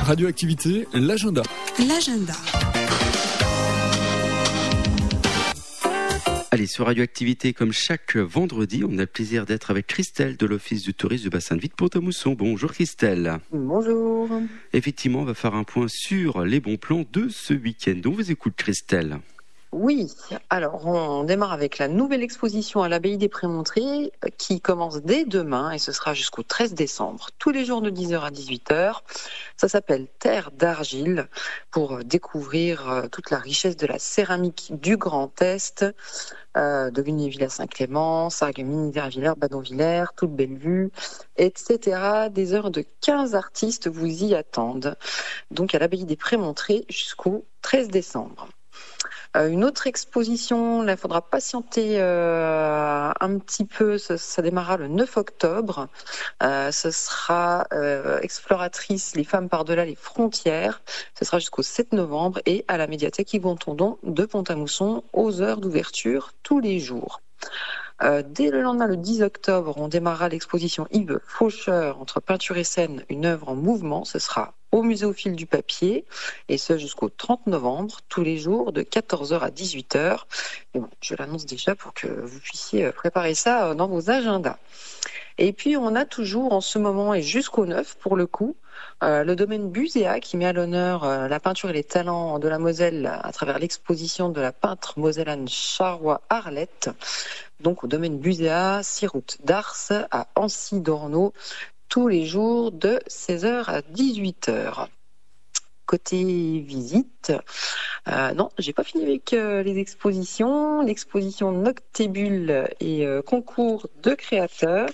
Radioactivité, l'agenda. L'agenda. Allez, sur Radioactivité, comme chaque vendredi, on a le plaisir d'être avec Christelle de l'Office du tourisme du bassin de vie de Pont-à-Mousson. Bonjour Christelle. Bonjour. Effectivement, on va faire un point sur les bons plans de ce week-end. On vous écoute Christelle. Oui, alors on démarre avec la nouvelle exposition à l'abbaye des Prémontrés qui commence dès demain et ce sera jusqu'au 13 décembre, tous les jours de 10h à 18h. Ça s'appelle Terre d'argile pour découvrir toute la richesse de la céramique du Grand Est, de Lunéville à Saint-Clément, Sarreguemines, Vervillers, Badonvillers, toute Bellevue, etc. Des œuvres de 15 artistes vous y attendent. Donc à l'abbaye des Prémontrés jusqu'au 13 décembre. Une autre exposition, là, il faudra patienter un petit peu, ça démarrera le 9 octobre. Ce sera Exploratrice, les femmes par-delà les frontières. Ce sera jusqu'au 7 novembre et à la médiathèque Yvon Tondon de Pont-à-Mousson aux heures d'ouverture tous les jours. Dès le lendemain, le 10 octobre, on démarrera l'exposition Yves Faucheur entre peinture et scène, une œuvre en mouvement. Ce sera au musée au fil du papier et ce jusqu'au 30 novembre, tous les jours de 14h à 18h. Et bon, je l'annonce déjà pour que vous puissiez préparer ça dans vos agendas. Et puis on a toujours en ce moment et jusqu'au 9 pour le coup, le domaine Buséa qui met à l'honneur la peinture et les talents de la Moselle à travers l'exposition de la peintre mosellane Charrois-Arlette. Donc au domaine Buséa, 6 route d'Ars à Ancy-Dorneau, tous les jours de 16h à 18h. Côté visite, non, j'ai pas fini avec les expositions. L'exposition Noctébule et concours de créateurs.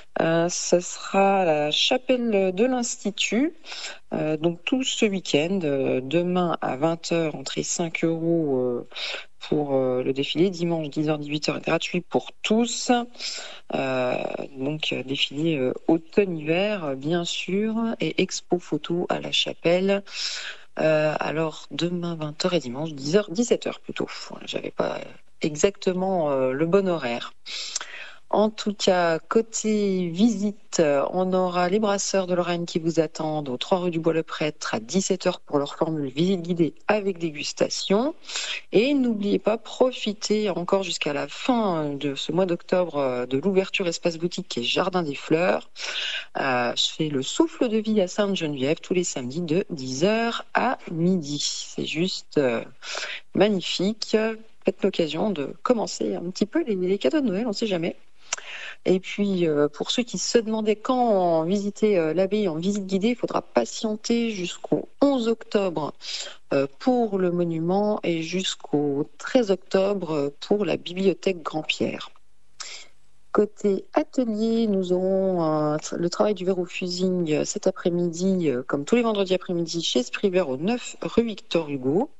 Ce sera à la chapelle de l'Institut, donc tout ce week-end, demain à 20h, entrée 5 € pour le défilé, dimanche 10h-18h gratuit pour tous, donc défilé automne-hiver bien sûr, et expo photo à la chapelle. Alors demain 20h et dimanche 10h-17h plutôt, j'avais pas exactement le bon horaire. En tout cas, côté visite, on aura les brasseurs de Lorraine qui vous attendent aux 3 rue du Bois-le-Prêtre à 17h pour leur formule visite guidée avec dégustation. Et n'oubliez pas, profitez encore jusqu'à la fin de ce mois d'octobre de l'ouverture espace boutique et Jardin des Fleurs. Je fais le souffle de vie à Sainte-Geneviève tous les samedis de 10h à midi. C'est juste magnifique. Faites l'occasion de commencer un petit peu les cadeaux de Noël, on ne sait jamais. Et puis, pour ceux qui se demandaient quand visiter l'abbaye en visite guidée, il faudra patienter jusqu'au 11 octobre pour le monument et jusqu'au 13 octobre pour la bibliothèque Grand-Pierre. Côté atelier, nous aurons le travail du verre au fusing cet après-midi, comme tous les vendredis après-midi, chez Spriver au 9 rue Victor Hugo.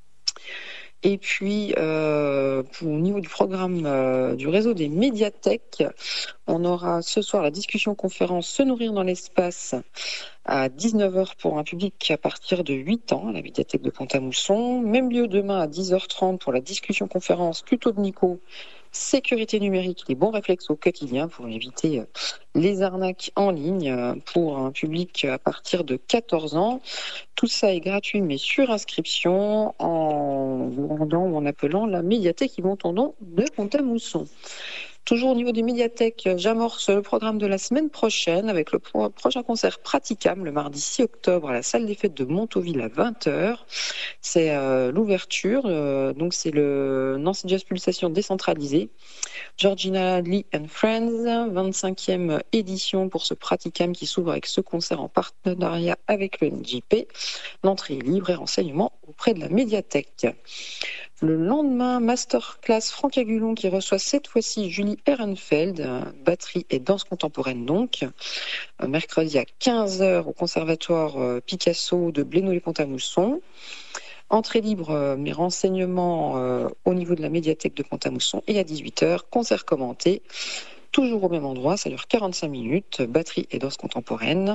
Et puis, au niveau du programme du réseau des médiathèques, on aura ce soir la discussion conférence Se nourrir dans l'espace à 19h pour un public à partir de 8 ans à la médiathèque de Pont-à-Mousson. Même lieu demain à 10h30 pour la discussion conférence Tuto de Nico, sécurité numérique, les bons réflexes au quotidien pour éviter les arnaques en ligne pour un public à partir de 14 ans. Tout ça est gratuit mais sur inscription en vous rendant ou en appelant la médiathèque Yvon Tondon de Pont-à-Mousson. Toujours au niveau des médiathèques, j'amorce le programme de la semaine prochaine avec le prochain concert Praticam le mardi 6 octobre à la salle des fêtes de Montauville à 20h. C'est l'ouverture, donc c'est le Nancy Jazz Pulsation décentralisé. Georgina Lee and Friends, 25e édition pour ce Praticam qui s'ouvre avec ce concert en partenariat avec le NJP. L'entrée est libre et renseignements auprès de la médiathèque. Le lendemain, masterclass Franck Agulon qui reçoit cette fois-ci Julie Ehrenfeld, batterie et danse contemporaine donc, mercredi à 15h au conservatoire Picasso de Blénod-les-Pont-à-Mousson. Entrée libre, mais renseignements au niveau de la médiathèque de Pont-à-Mousson et à 18h, concert commenté, toujours au même endroit, ça dure 45 minutes, batterie et danse contemporaine.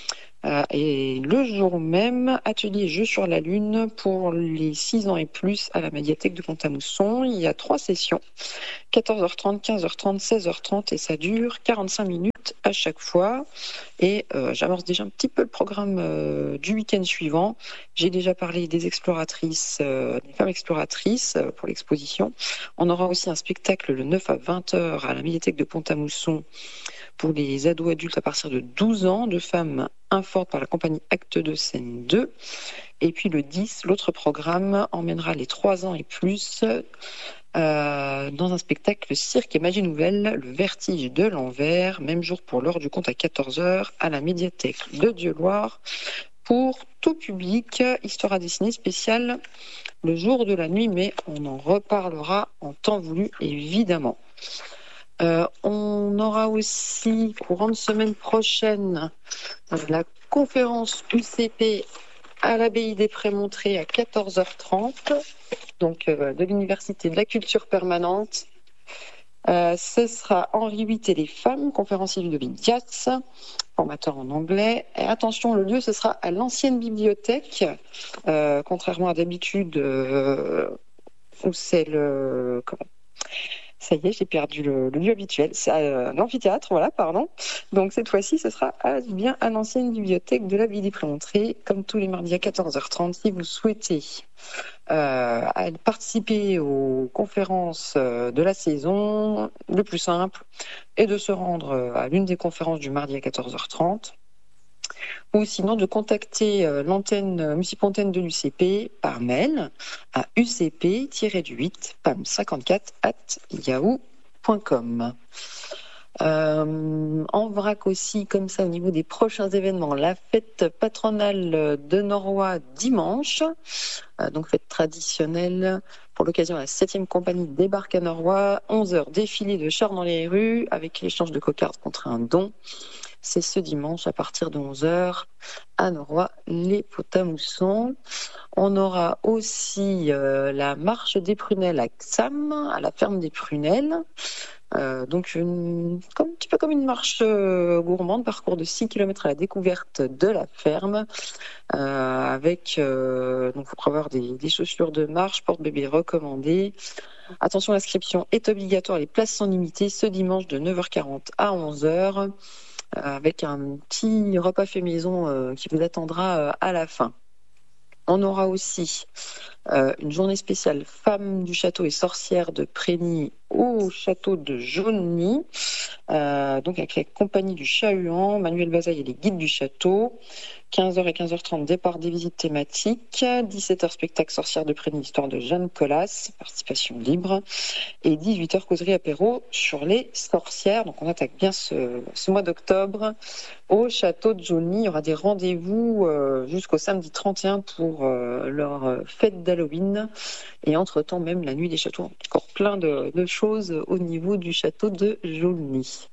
Et le jour même, atelier jeux sur la lune pour les 6 ans et plus à la médiathèque de Pont-à-Mousson. Il y a 3 sessions, 14h30, 15h30, 16h30 et ça dure 45 minutes minutes à chaque fois. Et j'amorce déjà un petit peu le programme du week-end suivant. J'ai déjà parlé des exploratrices, des femmes exploratrices pour l'exposition. On aura aussi un spectacle le 9 à 20h à la médiathèque de Pont-à-Mousson pour les ados adultes à partir de 12 ans, de femmes infortes par la compagnie Acte de Scène 2. Et puis le 10, l'autre programme emmènera les 3 ans et plus dans un spectacle Cirque et Magie Nouvelle, le vertige de l'envers, même jour pour l'heure du conte à 14h à la médiathèque de Dieuloir pour tout public, histoire à dessiner spéciale le jour de la nuit, mais on en reparlera en temps voulu évidemment. On aura aussi courant de semaine prochaine la conférence UCP à l'abbaye des Prémontrés à 14h30, donc de l'Université de la Culture Permanente. Ce sera Henri VIII et les femmes, conférencier Ludovic Diaz, formateur en anglais. Et attention, le lieu, ce sera à l'ancienne bibliothèque, contrairement à d'habitude où c'est le... Ça y est, j'ai perdu le lieu habituel. C'est l'amphithéâtre, voilà, pardon. Donc cette fois-ci, ce sera bien à l'ancienne bibliothèque de l'abbaye des Prémontrés, comme tous les mardis à 14h30. Si vous souhaitez participer aux conférences de la saison, le plus simple est de se rendre à l'une des conférences du mardi à 14h30. Ou sinon de contacter l'antenne Musipontaine de l'UCP par mail à ucp-8pam54@yahoo.com. En vrac aussi, comme ça, au niveau des prochains événements, la fête patronale de Noroît dimanche, donc fête traditionnelle pour l'occasion, la 7e compagnie débarque à Noroît, 11h défilé de chars dans les rues avec l'échange de cocardes contre un don. C'est ce dimanche à partir de 11h à Noroît, les Pont-à-Mousson. On aura aussi la marche des prunelles à Xam, à la ferme des prunelles. Donc un petit peu comme une marche gourmande, parcours de 6 km à la découverte de la ferme, avec donc il faudra avoir des chaussures de marche, porte-bébé recommandées. Attention, l'inscription est obligatoire, les places sont limitées ce dimanche de 9h40 à 11h. Avec un petit repas fait maison qui vous attendra à la fin. On aura aussi une journée spéciale femmes du château et sorcières de Prégny au château de Jaulny, donc avec la compagnie du Chat-Huant, Manuel Bazaille et les guides du château. 15h et 15h30, départ des visites thématiques. 17h, spectacle sorcière de Prégny, histoire de Jeanne Collas, participation libre. Et 18h, causerie apéro sur les sorcières. Donc on attaque bien ce mois d'octobre au château de Jaulny. Il y aura des rendez-vous jusqu'au samedi 31 pour leur fête d'Halloween. Et entre-temps, même la nuit des châteaux. Encore plein de choses au niveau du château de Jaulny.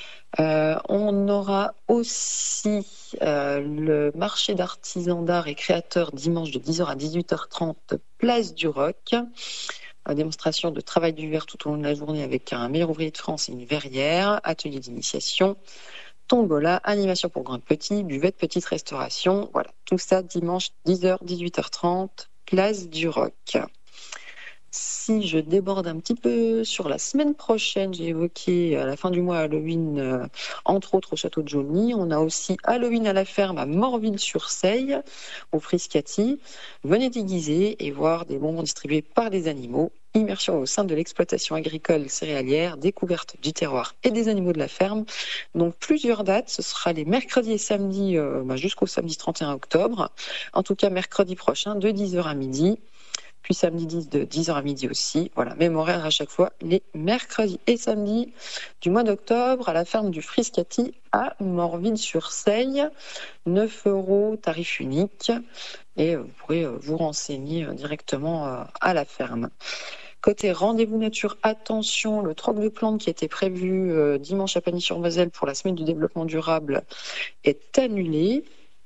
On aura aussi le marché d'artisans d'art et créateurs dimanche de 10h à 18h30, place du Roc. Démonstration de travail du verre tout au long de la journée avec un meilleur ouvrier de France et une verrière, atelier d'initiation, tombola, animation pour grands petits, buvette, petite restauration. Voilà, tout ça dimanche 10h, 18h30, place du Roc. Si je déborde un petit peu sur la semaine prochaine, j'ai évoqué à la fin du mois Halloween, entre autres au château de Jaulny. On a aussi Halloween à la ferme à Morville-sur-Seille, au Friscati. Venez déguiser et voir des bonbons distribués par des animaux. Immersion au sein de l'exploitation agricole céréalière, découverte du terroir et des animaux de la ferme. Donc plusieurs dates, ce sera les mercredis et samedis jusqu'au samedi 31 octobre. En tout cas, mercredi prochain, de 10h à midi. Puis samedi 10 de 10h à midi aussi. Voilà, même horaire à chaque fois, les mercredis et samedis du mois d'octobre à la ferme du Friscati à Morville-sur-Seille. 9 €, tarif unique. Et vous pourrez vous renseigner directement à la ferme. Côté rendez-vous nature, attention, le troc de plantes qui était prévu dimanche à Pagny-sur-Moselle pour la semaine du développement durable est annulé.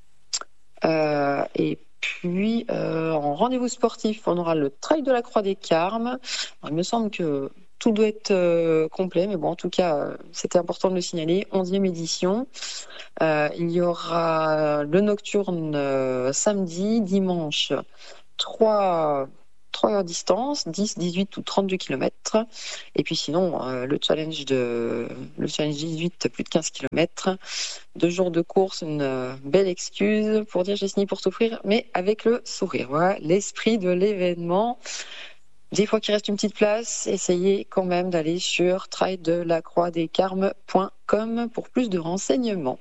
Et puis, en rendez-vous sportif, on aura le Trail de la Croix des Carmes. Alors, il me semble que tout doit être complet, mais bon, en tout cas, c'était important de le signaler. 11e édition. Il y aura le nocturne samedi, dimanche, trois 3 heures distance, 10, 18 ou 32 km. Et puis sinon, le challenge 18, plus de 15 km. 2 jours de course, une belle excuse pour dire j'ai signé pour t'offrir, mais avec le sourire. Voilà l'esprit de l'événement. Des fois qu'il reste une petite place, essayez quand même d'aller sur traildelacroixdescarmes.com pour plus de renseignements.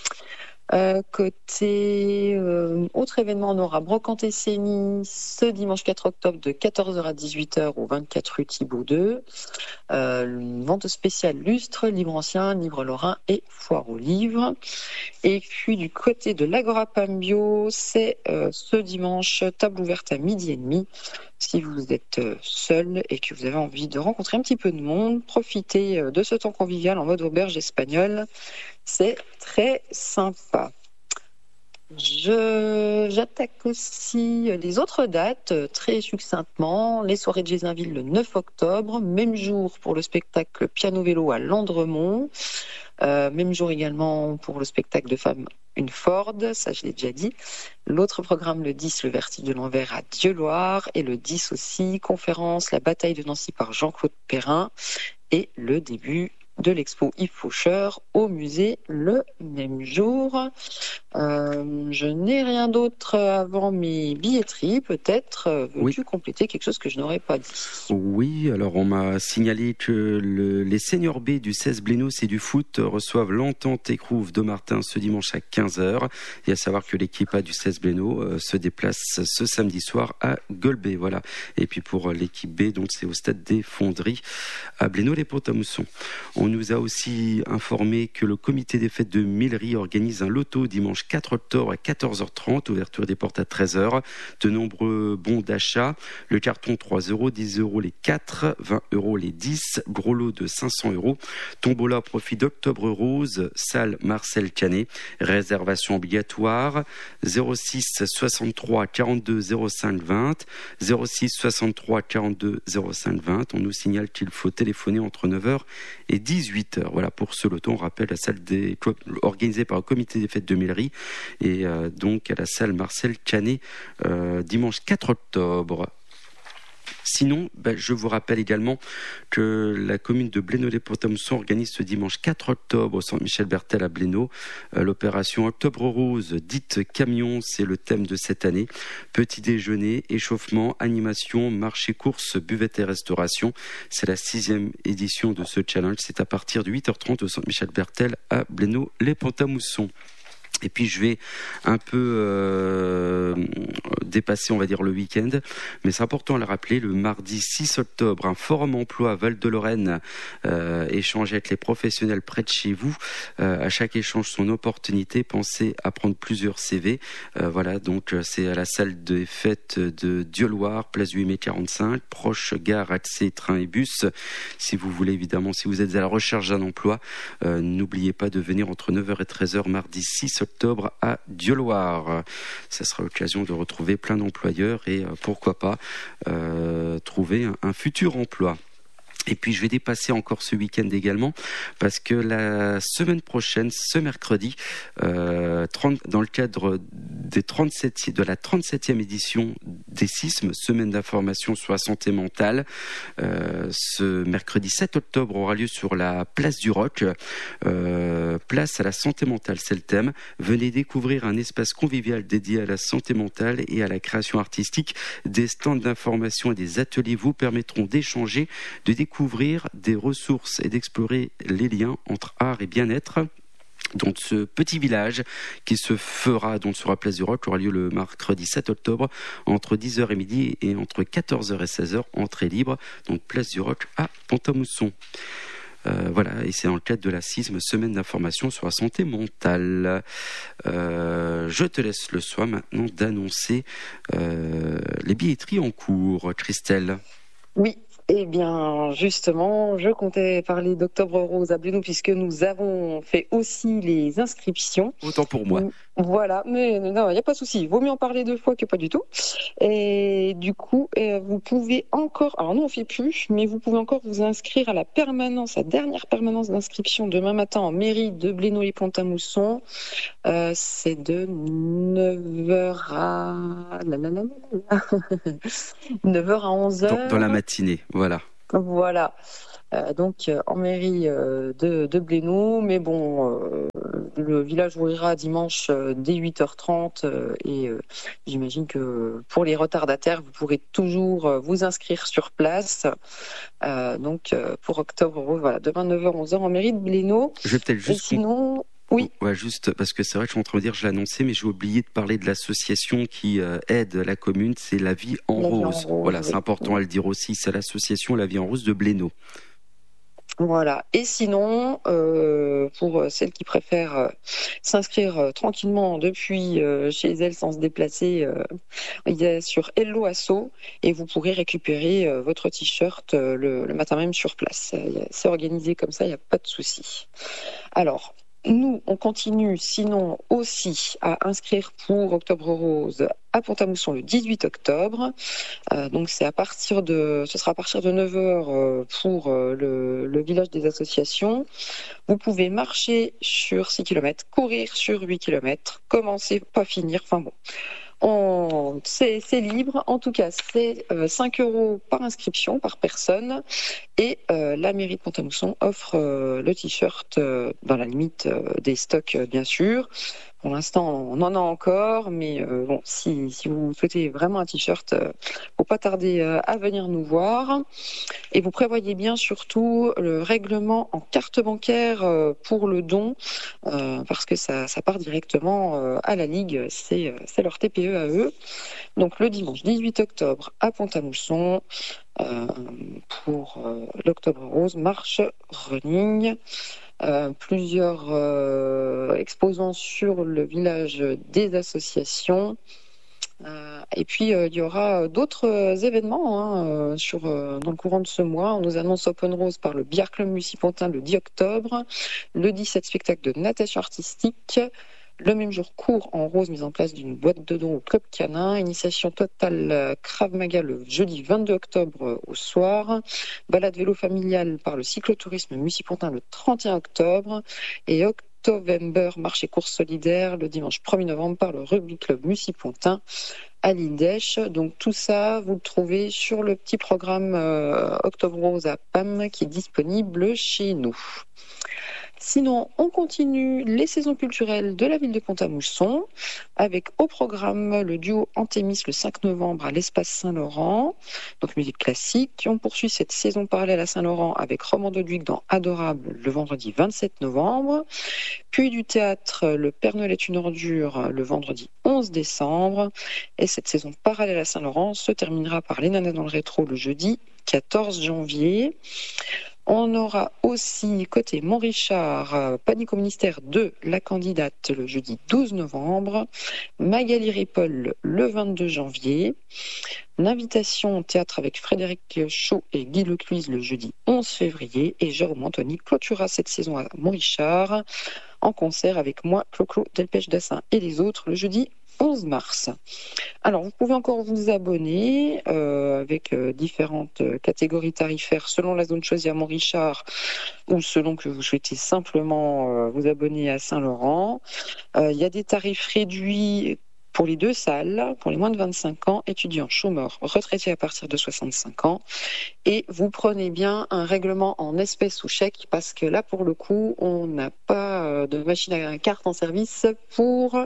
Côté autre événement, on aura Brocante et Séni ce dimanche 4 octobre de 14h à 18h au 24 rue Thibault 2. Vente spéciale lustre, livre ancien, livre lorrain et foire aux livres. Et puis du côté de l'Agora Pambio, c'est ce dimanche, table ouverte à 12h30. Si vous êtes seul et que vous avez envie de rencontrer un petit peu de monde, profitez de ce temps convivial en mode auberge espagnole. C'est très sympa. J'attaque aussi les autres dates très succinctement. Les soirées de Gézinville le 9 octobre, même jour pour le spectacle Piano-Vélo à Landremont, même jour également pour le spectacle de femmes Une Ford, ça je l'ai déjà dit. L'autre programme le 10, le Vertige de l'Envers à Dieuloir, et le 10 aussi, conférence La bataille de Nancy par Jean-Claude Perrin, et le début de l'expo Yves Faucheur au musée le même jour. Je n'ai rien d'autre avant mes billetteries. Peut-être veux-tu compléter quelque chose que je n'aurais pas dit? Oui, alors on m'a signalé que les seniors B du 16 Blénos et du foot reçoivent l'Entente Écrouve de Martin ce dimanche à 15h. Et à savoir que l'équipe A du 16 Blénos se déplace ce samedi soir à Golbet. Voilà. Et puis pour l'équipe B, donc c'est au stade des Fonderies à Blénos-les-Pont-à-Mousson. On nous a aussi informé que le comité des fêtes de Millery organise un loto dimanche 4 octobre à 14h30, ouverture des portes à 13h. De nombreux bons d'achat. Le carton 3 €, 10 € les 4, 20 € les 10, gros lot de 500 €. Tombola au profit d'Octobre Rose, salle Marcel Canet. Réservation obligatoire 06 63 42 05 20, 06 63 42 05 20. On nous signale qu'il faut téléphoner entre 9h et 18h. Voilà pour ce loto. On rappelle la salle organisée par le comité des fêtes de Millery et donc à la salle Marcel Canet dimanche 4 octobre. Sinon, je vous rappelle également que la commune de Blénos-les-Pont-à-Mousson organise ce dimanche 4 octobre au centre Michel Bertel à Blénos l'opération Octobre Rose, dite camion, c'est le thème de cette année. Petit déjeuner, échauffement, animation, marché, course, buvette et restauration. C'est la 6e édition de ce challenge. C'est à partir de 8h30 au centre Michel Bertel à Blénos-les-Pont-à-Mousson. Et puis je vais un peu dépasser, on va dire, le week-end, mais c'est important à le rappeler, le mardi 6 octobre, un forum emploi à Val-de-Lorraine, échanger avec les professionnels près de chez vous. À chaque échange, son opportunité, pensez à prendre plusieurs CV. Voilà, donc c'est à la salle des fêtes de Dieuloir, place du 8 mai 45, proche gare, accès, train et bus. Si vous voulez, évidemment, si vous êtes à la recherche d'un emploi, n'oubliez pas de venir entre 9h et 13h mardi 6 octobre à Dieuloir. Ça sera l'occasion de retrouver plein d'employeurs et pourquoi pas trouver un futur emploi. Et puis je vais dépasser encore ce week-end également parce que la semaine prochaine, ce mercredi, dans le cadre de la 37e édition des SISM, semaine d'information sur la santé mentale, ce mercredi 7 octobre aura lieu sur la place du Roc, place à la santé mentale, c'est le thème. Venez découvrir un espace convivial dédié à la santé mentale et à la création artistique. Des stands d'information et des ateliers vous permettront d'échanger, de découvrir des ressources et d'explorer les liens entre art et bien-être. Donc ce petit village qui se fera donc sur la place du Roc aura lieu le mercredi 7 octobre entre 10h et midi et entre 14h et 16h, entrée libre, donc place du Roc à Pont-à-Mousson. Voilà, et c'est dans le cadre de la SISM, semaine d'information sur la santé mentale. Je te laisse le soin maintenant d'annoncer les billetteries en cours, Christelle. Oui. Eh bien, justement, je comptais parler d'Octobre Rose à Blénou puisque nous avons fait aussi les inscriptions. Autant pour moi. Voilà, mais non, il n'y a pas de souci. Vaut mieux en parler 2 fois que pas du tout. Et du coup, vous pouvez encore, alors nous on fait plus, mais vous pouvez encore vous inscrire à la permanence, la dernière permanence d'inscription demain matin en mairie de Blénou-les-Pont-à-Mousson. C'est de 9h à 9h à 11h. Dans la matinée, voilà. Voilà. Donc en mairie de Blénou, mais bon, le village ouvrira dimanche dès 8h30 et j'imagine que pour les retardataires, vous pourrez toujours vous inscrire sur place. Donc pour Octobre Rose, voilà, demain 9h 11h en mairie de Blénou. Je vais peut-être juste. Et sinon, oui. Ouais, juste parce que c'est vrai que je suis en train de dire, je l'ai annoncé, mais j'ai oublié de parler de l'association qui aide la commune, c'est La Vie en Rose. Voilà, oui. C'est important à le dire aussi, c'est l'association La Vie en Rose de Blénou. Voilà. Et sinon, pour celles qui préfèrent s'inscrire tranquillement depuis chez elles sans se déplacer, il y a sur Hello Asso et vous pourrez récupérer votre t-shirt le matin même sur place. C'est organisé comme ça, il n'y a pas de souci. Alors, nous, on continue sinon aussi à inscrire pour Octobre Rose à Pont-à-Mousson le 18 octobre. Donc ce sera à partir de 9h pour le village des associations. Vous pouvez marcher sur 6 km, courir sur 8 km, commencer, pas finir, enfin bon. C'est libre, en tout cas c'est 5 € par inscription, par personne, et la mairie de Pont-à-Mousson offre le t-shirt dans la limite des stocks bien sûr. Pour l'instant on en a encore, mais bon, si vous souhaitez vraiment un t-shirt, faut pas tarder à venir nous voir. Et vous prévoyez bien surtout le règlement en carte bancaire pour le don, parce que ça part directement à la Ligue, c'est leur TPE à eux. Donc le dimanche 18 octobre à Pont-à-Mousson, pour l'Octobre Rose, marche running. Plusieurs exposants sur le village des associations. Et puis il y aura d'autres événements dans le courant de ce mois. On nous annonce Open Rose par le Billard Club Mucipontin le 10 octobre, le 17 spectacle de natation artistique, le même jour cours en rose mise en place d'une boîte de dons au Club Canin, initiation totale Krav Maga le jeudi 22 octobre au soir, balade vélo familiale par le cyclotourisme Mucipontin le 31 octobre et Octovember, marché course solidaire le dimanche 1er novembre par le Rugby Club Mucipontin à l'Ildèche. Donc tout ça, vous le trouvez sur le petit programme Octobre Rose à PAM qui est disponible chez nous. Sinon, on continue les saisons culturelles de la ville de Pont-à-Mousson avec au programme le duo Antémis le 5 novembre à l'espace Saint-Laurent, donc musique classique. On poursuit cette saison parallèle à Saint-Laurent avec Romando Duic dans Adorable le vendredi 27 novembre, puis du théâtre Le Père Noël est une ordure le vendredi 11 décembre. Et cette saison parallèle à Saint-Laurent se terminera par Les Nanas dans le rétro le jeudi 14 janvier. On aura aussi côté Montrichard, Panique au ministère de La Candidate le jeudi 12 novembre, Magali Ripoll le 22 janvier, l'invitation au théâtre avec Frédéric Chaud et Guy Lecluise le jeudi 11 février et Jérôme Anthony clôturera cette saison à Montrichard en concert avec moi, Clo-Clo, Delpech Dassin et les autres le jeudi 11 mars. Alors, vous pouvez encore vous abonner avec différentes catégories tarifaires selon la zone choisie à Montrichard ou selon que vous souhaitez simplement vous abonner à Saint-Laurent. Il y a des tarifs réduits pour les 2 salles, pour les moins de 25 ans, étudiants, chômeurs, retraités à partir de 65 ans. Et vous prenez bien un règlement en espèces ou chèques parce que là, pour le coup, on n'a pas de machine à carte en service pour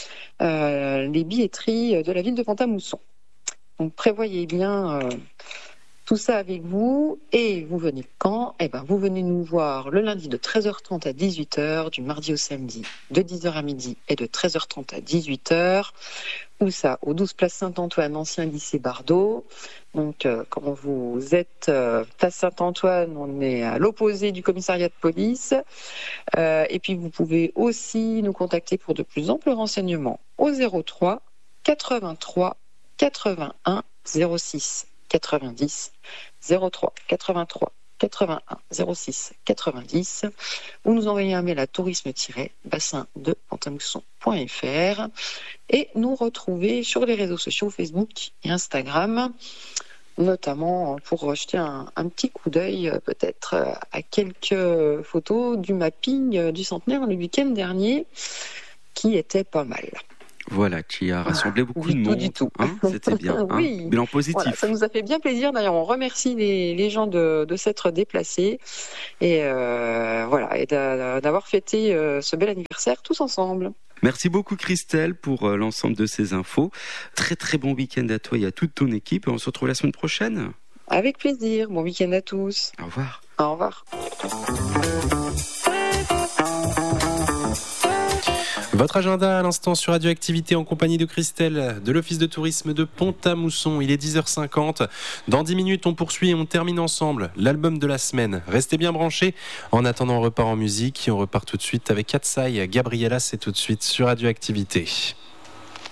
les billetteries de la ville de Pont-à-Mousson. Donc prévoyez bien tout ça avec vous et vous venez quand ? Vous venez nous voir le lundi de 13h30 à 18h, du mardi au samedi de 10h à midi et de 13h30 à 18h. Où ça ? Au 12 place Saint-Antoine, ancien lycée Bardot. Donc quand vous êtes place Saint-Antoine, on est à l'opposé du commissariat de police. Et puis vous pouvez aussi nous contacter pour de plus amples renseignements au 03 83 81 06 90 03 83 81 06 90 ou nous envoyer un mail à tourisme-bassin-de-pont-à-mousson.fr et nous retrouver sur les réseaux sociaux Facebook et Instagram, notamment pour jeter un petit coup d'œil peut-être à quelques photos du mapping du centenaire le week-end dernier qui était pas mal. Voilà, qui a rassemblé beaucoup de monde. Du tout. Hein, c'était bien. Hein, oui. Bilan positif. Voilà, ça nous a fait bien plaisir. D'ailleurs, on remercie les gens de s'être déplacés et et d'avoir fêté ce bel anniversaire tous ensemble. Merci beaucoup Christelle pour l'ensemble de ces infos. Très très bon week-end à toi et à toute ton équipe. On se retrouve la semaine prochaine. Avec plaisir. Bon week-end à tous. Au revoir. Au revoir. Votre agenda à l'instant sur Radioactivité en compagnie de Christelle de l'Office de tourisme de Pont-à-Mousson. Il est 10h50. Dans 10 minutes, on poursuit et on termine ensemble l'album de la semaine. Restez bien branchés. En attendant, on repart en musique et on repart tout de suite avec Katsai. Gabriella, c'est tout de suite sur Radioactivité.